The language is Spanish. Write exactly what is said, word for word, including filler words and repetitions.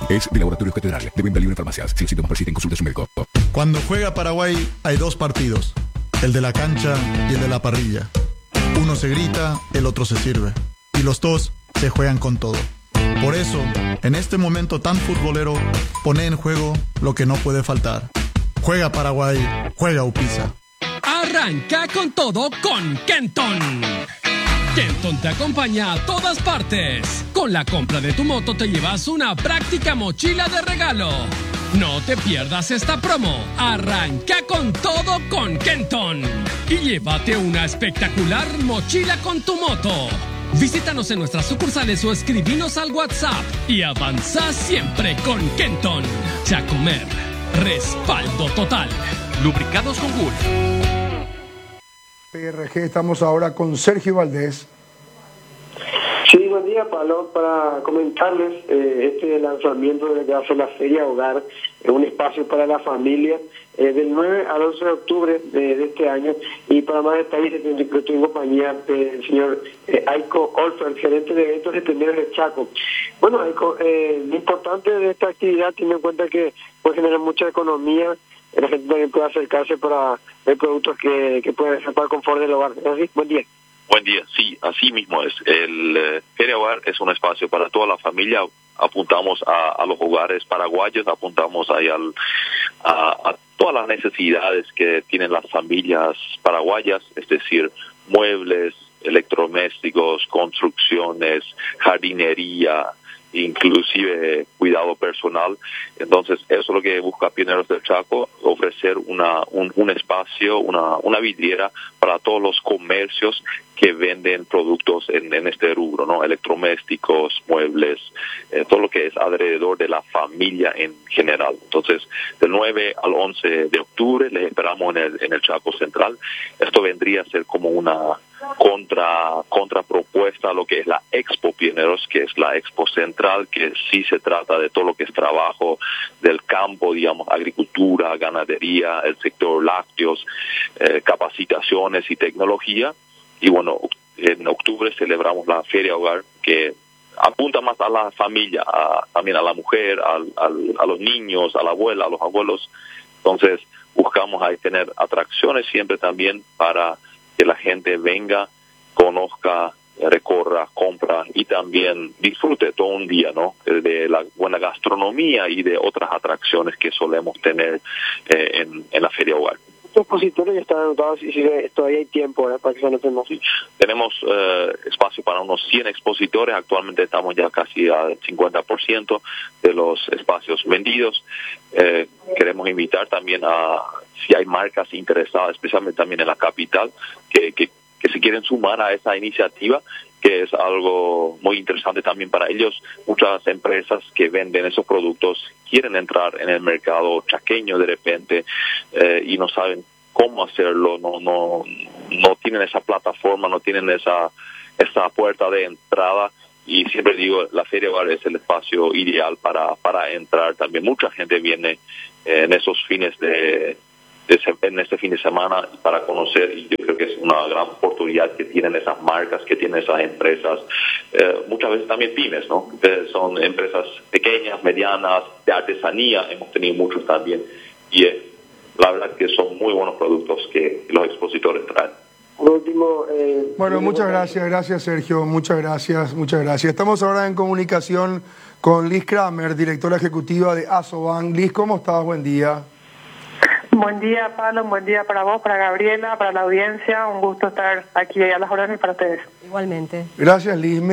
Es de Laboratorios Catedral, de venta libre en farmacias. Si los síntomas persisten, consulte a su médico. Cuando juega Paraguay hay dos partidos, el de la cancha y el de la parrilla. Uno se grita, el otro se sirve. Y los dos se juegan con todo. Por eso, en este momento tan futbolero, pone en juego lo que no puede faltar. Juega Paraguay, juega Upisa. Arranca con todo con Kenton. Kenton te acompaña a todas partes. Con la compra de tu moto te llevas una práctica mochila de regalo. No te pierdas esta promo. Arranca con todo con Kenton. Y llévate una espectacular mochila con tu moto. Visítanos en nuestras sucursales o escribinos al WhatsApp. Y avanza siempre con Kenton. Chacomer. Respaldo total. Lubricados con Gulf. P R G, estamos ahora con Sergio Valdés. Sí, buen día, Pablo. Para comentarles eh, este lanzamiento de que hace la Feria Hogar, eh, un espacio para la familia, eh, del nueve al once de octubre de, de este año. Y para más detalles, estoy en compañía del señor eh, Aiko Olfer, gerente de eventos de Tenderos de Chaco. Bueno, Aiko, eh, lo importante de esta actividad, teniendo en cuenta que puede generar mucha economía, la gente también puede acercarse para ver productos que, que pueden ser para el confort del hogar. ¿Así? Buen día. Buen día, sí, así mismo es. El eh, Feria Hogar es un espacio para toda la familia. Apuntamos a, a los hogares paraguayos, apuntamos ahí al, a, a todas las necesidades que tienen las familias paraguayas, es decir, muebles, electrodomésticos, construcciones, jardinería, inclusive cuidado personal. Entonces eso es lo que busca Pioneros del Chaco, ofrecer una un, un espacio, una una vidriera para todos los comercios que venden productos en, en este rubro, ¿no? Electrodomésticos, muebles, eh, todo lo que es alrededor de la familia en general. Entonces, del nueve al once de octubre les esperamos en el en el Chaco Central. Esto vendría a ser como una contra contrapropuesta a lo que es la Expo Pioneros, que es la Expo Central, que sí se trata de todo lo que es trabajo del campo, digamos, agricultura, ganadería, el sector lácteos, eh, capacitaciones y tecnología. Y bueno, en octubre celebramos la Feria Hogar, que apunta más a la familia, a, también a la mujer, al, al, a los niños, a la abuela, a los abuelos. Entonces buscamos ahí tener atracciones siempre también para que la gente venga, conozca, recorra, compra y también disfrute todo un día, ¿no? De la buena gastronomía y de otras atracciones que solemos tener eh, en, en la Feria Hogar. Estos expositores ya están anotados y si todavía hay tiempo, ¿eh? Para que se anoten. Sí. Tenemos eh, espacio para unos cien expositores. Actualmente estamos ya casi al cincuenta por ciento de los espacios vendidos. Eh, queremos invitar también a, si hay marcas interesadas, especialmente también en la capital, que, que, que se quieren sumar a esa iniciativa, que es algo muy interesante también para ellos. Muchas empresas que venden esos productos quieren entrar en el mercado chaqueño de repente eh, y no saben cómo hacerlo, no no no tienen esa plataforma, no tienen esa esa puerta de entrada. Y siempre digo, la Feria Hogar es el espacio ideal para para entrar. También mucha gente viene eh, en esos fines de en este fin de semana para conocer, y yo creo que es una gran oportunidad que tienen esas marcas, que tienen esas empresas, eh, muchas veces también pymes, ¿no? Que son empresas pequeñas, medianas, de artesanía, hemos tenido muchos también, y eh, la verdad que son muy buenos productos que los expositores traen. Por último, eh, Bueno, muchas gracias, gracias Sergio, muchas gracias, muchas gracias. Estamos ahora en comunicación con Liz Kramer, directora ejecutiva de Asobank. Liz, ¿cómo estás? Buen día. Buen día, Pablo, un buen día para vos, para Gabriela, para la audiencia. Un gusto estar aquí a las órdenes para ustedes. Igualmente. Gracias, Liz.